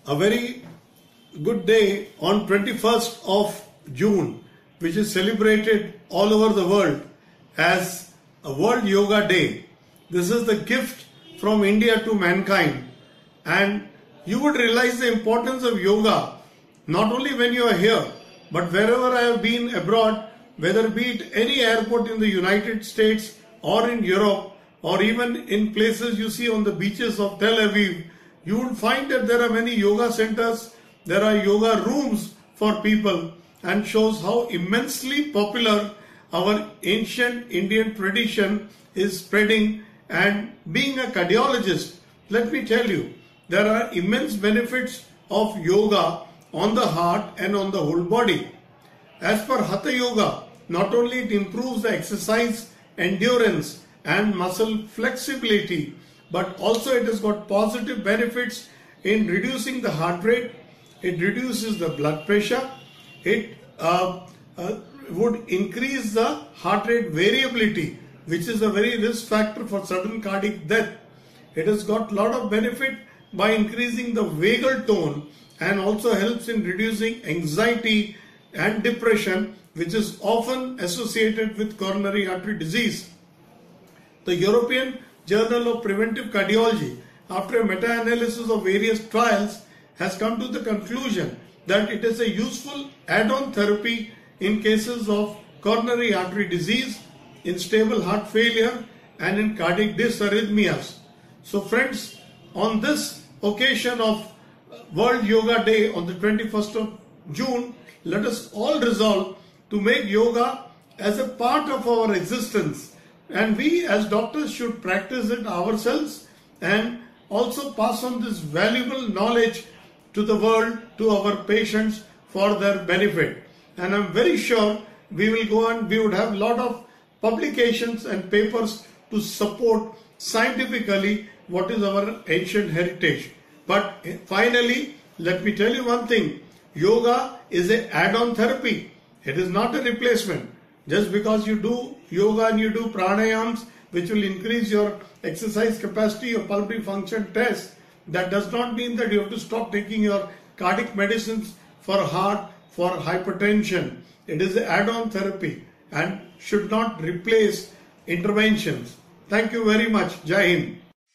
a very good day on 21st of June, which is celebrated all over the world as a World Yoga Day. This is the gift from India to mankind, and you would realize the importance of yoga not only when you are here, but wherever I have been abroad, whether be it any airport in the United States or in Europe, or even in places you see on the beaches of Tel Aviv, you will find that there are many yoga centers, there are yoga rooms for people, and shows how immensely popular our ancient Indian tradition is spreading. And being a cardiologist, let me tell you, there are immense benefits of yoga on the heart and on the whole body. As per Hatha Yoga, not only it improves the exercise endurance and muscle flexibility, but also it has got positive benefits in reducing the heart rate, it reduces the blood pressure, it would increase the heart rate variability, which is a very risk factor for sudden cardiac death. It has got a lot of benefit by increasing the vagal tone and also helps in reducing anxiety and depression, which is often associated with coronary artery disease. The European Journal of Preventive Cardiology, after a meta-analysis of various trials, has come to the conclusion that it is a useful add-on therapy in cases of coronary artery disease, in stable heart failure, and in cardiac dysarrhythmias. So friends, on this occasion of World Yoga Day on the 21st of June, let us all resolve to make yoga as a part of our existence, and we as doctors should practice it ourselves and also pass on this valuable knowledge to the world, to our patients, for their benefit. And I'm very sure we will go and we would have a lot of publications and papers to support scientifically what is our ancient heritage. But finally, let me tell you one thing, yoga is an add-on therapy. It is not a replacement. Just because you do yoga and you do pranayams, which will increase your exercise capacity, your pulmonary function test, that does not mean that you have to stop taking your cardiac medicines for heart, for hypertension. It is an add-on therapy and should not replace interventions. Thank you very much. Jai Hind.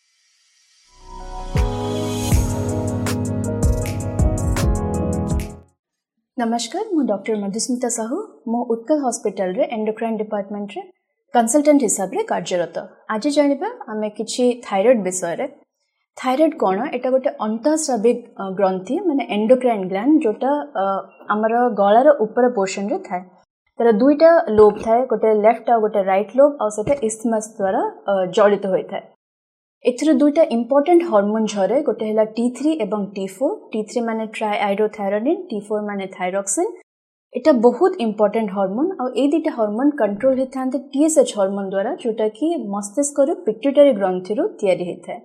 नमस्कार, मु doctor Madhusmita Sahu मो Utkal hospital रे endocrine department रे consultant हिसाब रे कार्यरत। आज जानिबा आमे किछि थायराइड विषय रे। थायराइड कोन एटा गोटे अंतःस्रावी ग्रंथि माने एंडोक्राइन ग्लैंड जोटा हमर गळार ऊपर पोर्शन रे थाए। तर दुईटा लोब थाए, गोटे लेफ्ट आ गोटे राइट लोब आ सेटा इस्थमस द्वारा जड़ित होय थाए। एथर दुईटा इंपोर्टेंट हार्मोन झरे, गोटे हैला T3 एवं T4। T3 माने ट्राइआइरोथायरोनिन, T4 माने थायरॉक्सिन। एटा बहुत इंपोर्टेंट हार्मोन आ ए दुईटा हार्मोन कंट्रोल हेथांते TSH हार्मोन द्वारा, जोटा कि मस्तिष्क रो पिट्यूटरी ग्रंथि रो तयारी हेथाय।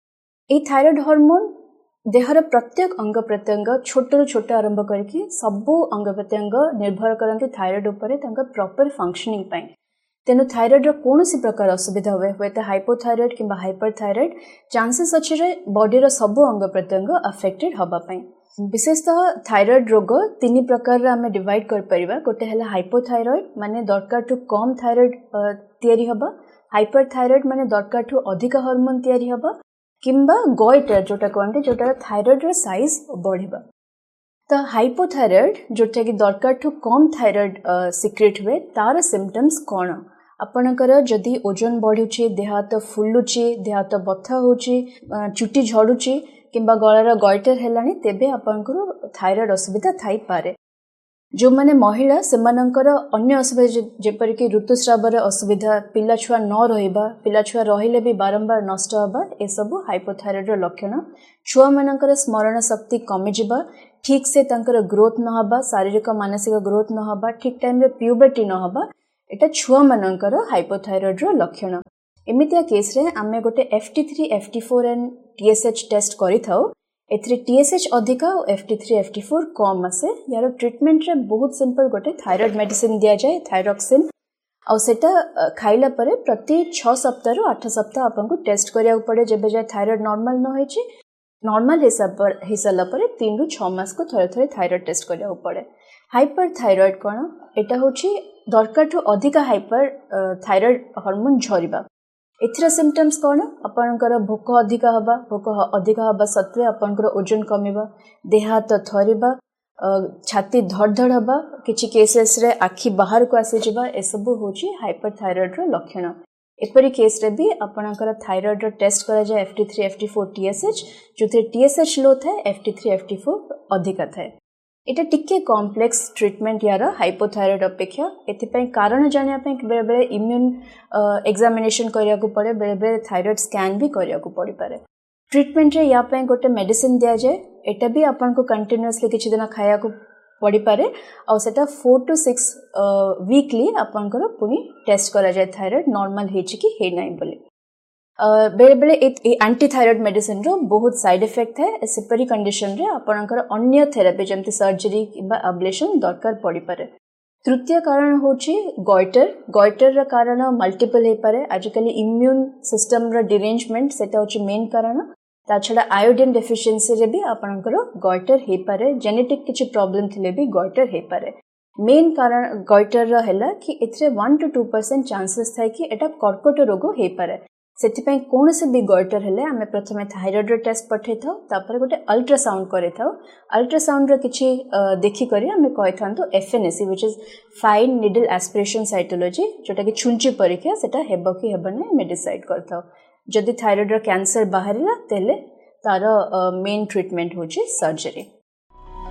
ए थायराइड हार्मोन देहर प्रत्येक अंग प्रत्यंग छोट रो छोट आरंभ करके सबो अंग प्रत्यंग निर्भर करंती थायराइड उपरे तांका प्रॉपर फंक्शनिंग पई। तेनु थायराइड रो कोनोसी प्रकार असुविधा हुए तो हाइपोथायराइड किंबा हाइपरथायराइड चांसेस अछि रे बॉडी रो सबो अंग प्रत्यंग अफेक्टेड हबा पई। विशेषतः थायराइड रोग तीन प्रकार रे हमें डिवाइड कर परिबा। गोटे हैला हाइपोथायराइड माने दरकार टू कम थायराइड तयारी हबा, हाइपरथायराइड माने दरकार टू अधिक हार्मोन तयारी हबा, किंबा गोइटर जोटा कहते जोटा थायराइड रो साइज बढ़िबा। तो हाइपोथायराइड जोटा कि दरकार टू कम थायराइड सिक्रेट हुए, तार सिम्पटम्स कौन? आपणकर जदि ओजन बढ़ुची, देह हाथ फुलुची, देह हाथ बथा होची, चुटी झड़ुची किंबा गଳାର गॉइटर हेलानी, तेबे आपणकर थायराइड असुविधा थाई पारे। जो माने महिला सेमानंकर अन्य असुविधा जेपर कि ऋतुस्रावर असुविधा, पिला छुआ न रहिबा, पिला छुआ रहिले भी बारंबार नष्ट हबा, ए सब हाइपोथायराइड रो लक्षण। छुआ मानंकर स्मरण शक्ति कमी जिबा, ठीक से तांकर ग्रोथ न हबा, शारीरिक मानसिक ग्रोथ न हबा, ठीक टाइम रे प्यूबर्टी न हबा, एटा छुआ मानंकर हाइपोथायराइड रो लक्षण। एमितिया केस रे आमे गोटे FT3, FT4 and TSH test करि थाउ। एथरे TSH अधिका और FT3, FT4 कम आसे। यार ट्रीटमेंट रे बहुत सिंपल, गोटे थायराइड मेडिसिन दिया जाए, थायरॉक्सिन, और सेटा खाइला परे प्रति 6 सप्ताह रु 8 सप्ताह आपन को टेस्ट करिया पड़े। जेबे जाय थायराइड नॉर्मल न होई छि नॉर्मल हो सारा पर 3 ରୁ 6 मास को थोड़े थोड़े थायराइड टेस्ट करिया पड़े। हाइपर थायराइड कौन एटा होची दरकार ठू अधिक हाइपर थायराइड हार्मोन झरिबा। एथिरा सिम्पटम्स कौन आपनकर भोक अधिक हवा सत्वे आपनकर ओजन कमिबा, देह हाथ थरिबा, छाती धड़धड़ हवा, किछि केसेस रे आखि बाहर को आसी जिबा, ए सब होची हाइपर थायराइड रो लक्षण। एपरी केस रे भी आपनकर थायराइड रो टेस्ट करा जाय FT3 FT4 TSH, जोथे TSH लो थाए FT3 FT4 अधिक थाए। एटा टिके कॉम्प्लेक्स ट्रीटमेंट यार हाइपोथायराइड अपेक्षा। एथिपई कारण जानिया पे बेले बेले इम्यून एग्जामिनेशन करिया को पड़े, बेले बेले थायराइड स्कैन भी करिया को पड़ी पारे। ट्रीटमेंट रे या पे गोटे मेडिसिन दिया जाए, एटा भी आपन को कंटीन्यूअसली किछि दिन खाया को पड़ी पारे और सेटा 4 to 6 वीकली आपन को पुनी टेस्ट करा जाए थायराइड नॉर्मल हेछि कि हे नै बोली। बेले बेले एंटी थायराइड मेडिसिन रो बहुत साइड इफेक्ट है। सेपरी कंडीशन रे आपनकर अन्य थेरेपी जमती सर्जरी किबा अब्लेशन दरकार पड़ी पारे। तृतीय कारण होची गॉइटर रा कारण मल्टीपल हे पारे। आजकल इम्यून सिस्टम रा डिरेंजमेंट सेटा होची मेन कारण। ता छडा आयोडीन डेफिशिएंसी रे भी आपनकर गॉइटर हे पारे। जेनेटिक किछि प्रॉब्लम थिले भी गॉइटर हे पारे। मेन कारण गॉइटर रा हैला कि एथरे 1 to 2% चांसेस थाय कि एटा कर्कट रोग हे पारे। सेथिपई कोन से भी गॉइटर हेले आमे प्रथमे थायराइड रो टेस्ट पठे थाउ, तापर गोटे अल्ट्रासाउंड करे थाउ। अल्ट्रासाउंड रो किछि देखि करी आमे कहि थांतो FNAC which is fine needle aspiration cytology, जोटा कि छुंची परीक्षा सेटा हेबो कि हेबो नै मे डिसाइड करथाउ। जदि थायराइड रो कैंसर बाहरिला तेले तार मेन ट्रीटमेंट होची सर्जरी।